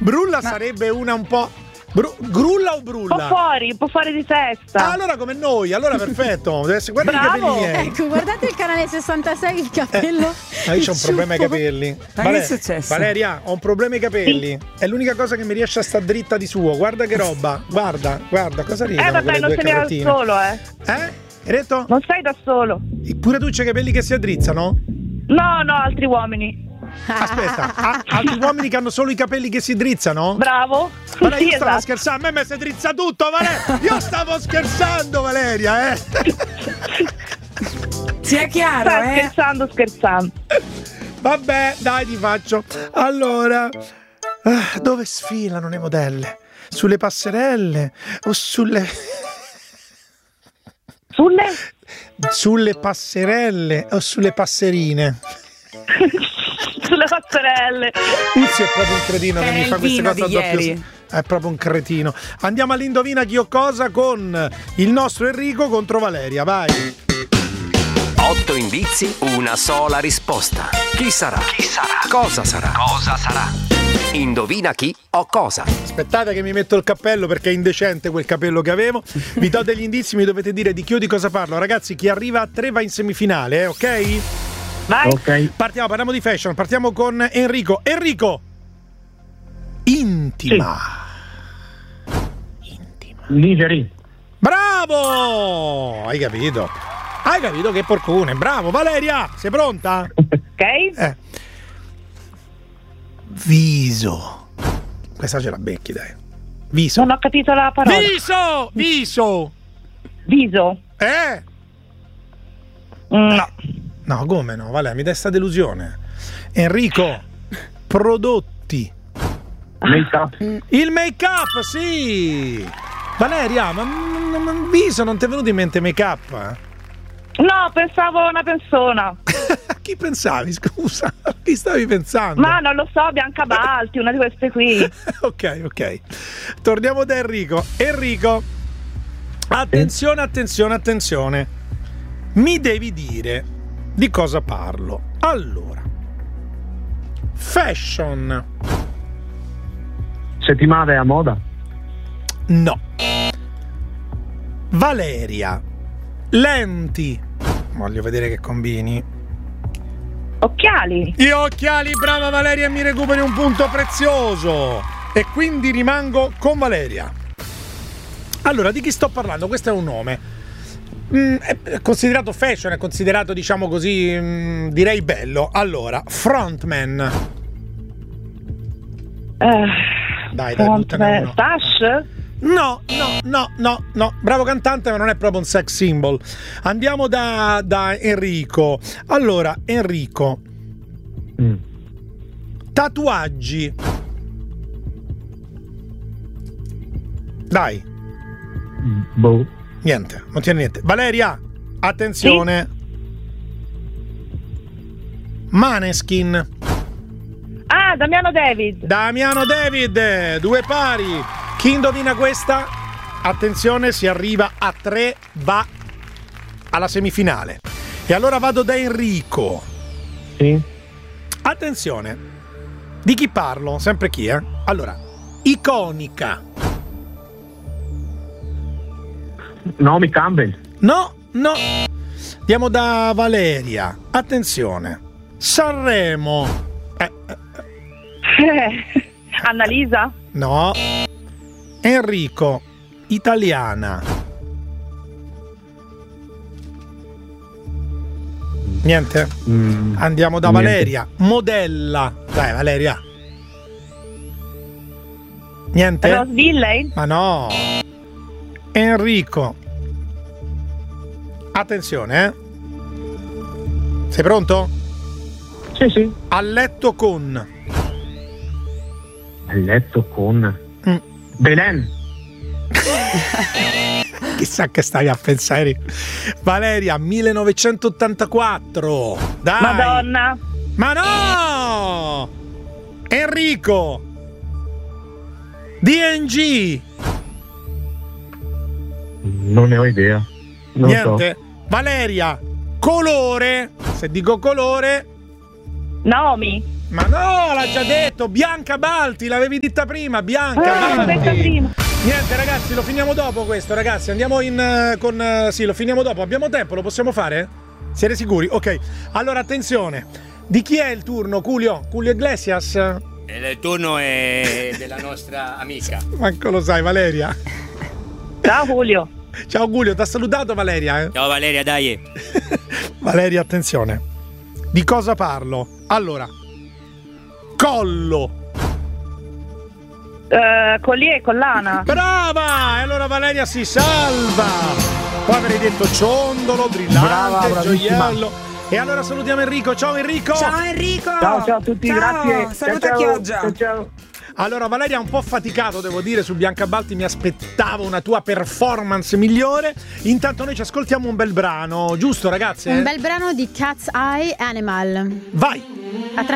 Brulla sarebbe una un po'. Grulla o brulla? Un po' fuori di testa. Allora come noi, allora perfetto. Guarda i capelli miei. Ecco, guardate il canale 66, il capello. Io ho un problema ai capelli. Ma che è successo? Valeria, ho un problema ai capelli. È l'unica cosa che mi riesce a stare dritta di suo. Guarda che roba. Guarda, cosa ridono vabbè, quelle non due sei da carrottine. solo, Hai detto? Non sei da solo. Pure tu c'hai i capelli che si addrizzano? No, altri uomini. Aspetta, altri uomini che hanno solo i capelli che si drizzano? Bravo. Valeria, Sì, io stavo esatto. scherzando, a me si drizza tutto, Valeria. Io stavo scherzando, Valeria, Sia chiaro, scherzando. Vabbè, dai, ti faccio. Allora, dove sfilano le modelle? Sulle passerelle o sulle sulle passerelle o sulle passerine? Sulle passerelle. Tizio è proprio un cretino che mi fa queste cose a doppio. È proprio un cretino. Andiamo all'indovina chi o cosa con il nostro Enrico contro Valeria, vai. 8 indizi, una sola risposta. Chi sarà? Cosa sarà? Indovina chi o cosa. Aspettate che mi metto il cappello perché è indecente quel capello che avevo. Vi do degli indizi, mi dovete dire di chi o di cosa parlo. Ragazzi, chi arriva a 3 va in semifinale, ok? Vai. Ok. Parliamo di fashion, partiamo con Enrico. Enrico! Intima. Lingerie. Bravo! Hai capito che porcone. Bravo, Valeria, sei pronta? Ok. Viso. Questa ce la becchi, dai. Viso. Non ho capito la parola. Viso. No, come no? Valeria, mi dai sta delusione. Enrico, prodotti. Make-up. Il make-up, sì. Valeria, ma viso non ti è venuto in mente make-up? No, pensavo a una persona. A chi pensavi, scusa? A chi stavi pensando? Ma non lo so, Bianca Balti, una di queste qui. Ok. Torniamo da Enrico. Enrico, attenzione. Mi devi dire di cosa parlo. Allora, fashion. Settimana della moda. No. Valeria, lenti. Voglio vedere che combini. Occhiali. Gli occhiali, brava Valeria, mi recuperi un punto prezioso. E quindi rimango con Valeria. Allora, di chi sto parlando? Questo è un nome. È considerato fashion, è considerato, diciamo così, direi bello. Allora, frontman. Dai, buttane uno. Stash? No. Bravo cantante, ma non è proprio un sex symbol. Andiamo da Enrico. Allora, Enrico. Tatuaggi. Dai. Niente, non tiene niente. Valeria, attenzione. Sì? Maneskin. Damiano David. 2 pari. Chi indovina questa? Attenzione, si arriva a 3, va alla semifinale. E allora vado da Enrico. Sì. Attenzione. Di chi parlo? Sempre chi, Allora, iconica. Naomi Campbell. No. Andiamo da Valeria. Attenzione. Sanremo. Annalisa? No. Enrico, italiana. Niente? Andiamo da Valeria. Modella. Dai, Valeria. Niente? Rose Villey? Ma no. Enrico. Attenzione, Sei pronto? Sì. A letto con. Belen. Chissà che stavi a pensare. Valeria, 1984. Dai. Madonna. Ma no! Enrico. D&G. Non ne ho idea. Non Niente. so. Valeria, colore. Se dico colore. Naomi. Ma no, l'ha già detto, Bianca Balti, l'avevi detta prima, Bianca l'ho Balti. detta prima. Niente ragazzi, lo finiamo dopo questo, ragazzi, andiamo sì, lo finiamo dopo, abbiamo tempo, lo possiamo fare? Siete sicuri? Ok, allora attenzione, di chi è il turno, Julio? Julio Iglesias? Il turno è della nostra amica. Manco lo sai, Valeria. Ciao Julio. Ciao Julio, ti ha salutato Valeria? Ciao Valeria, dai. Valeria, attenzione, di cosa parlo? Allora, collo. Collier e collana. Brava! E allora Valeria si salva. Poi avrei detto ciondolo, brillante, Brava, bravissima. gioiello. E allora salutiamo Enrico. Ciao Enrico! Ciao Enrico! Ciao a tutti, Ciao, grazie. saluta Ciao, Chioggia. ciao. Allora Valeria, un po' faticato devo dire su Bianca Balti, mi aspettavo una tua performance migliore. Intanto noi ci ascoltiamo un bel brano, giusto ragazze? Un bel brano di Cat's Eye Animal. Vai!